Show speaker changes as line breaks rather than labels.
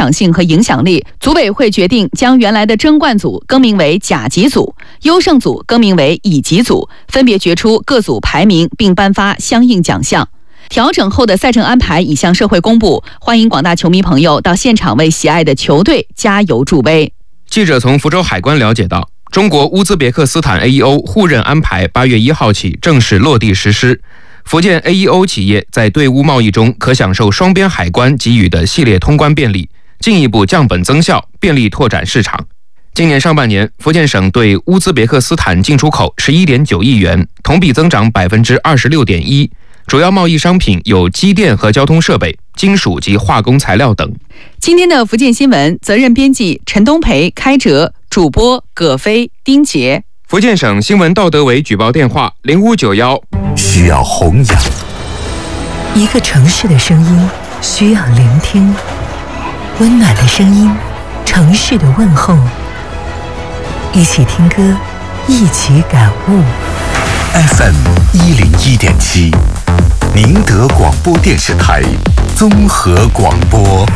场性和影响力，组委会决定将原来的争冠组更名为甲级组，优胜组更名为乙级组，分别决出各组排名并颁发相应奖项。调整后的赛程安排已向社会公布，欢迎广大球迷朋友到现场为喜爱的球队加油助威。
记者从福州海关了解到，中国乌兹别克斯坦 AEO 互认安排8月1号起正式落地实施。福建 AEO 企业在对乌贸易中可享受双边海关给予的系列通关便利，进一步降本增效，便利拓展市场。今年上半年，福建省对乌兹别克斯坦进出口11.9亿元，同比增长26.1%，主要贸易商品有机电和交通设备、金属及化工材料等。
今天的福建新闻，责任编辑陈东培、开哲，主播葛飞、丁杰。
福建省新闻道德委举报电话0591。
需要弘扬，
一个城市的声音需要聆听，温暖的声音，城市的问候，一起听歌，一起感悟。
FM 101.7，宁德广播电视台综合广播。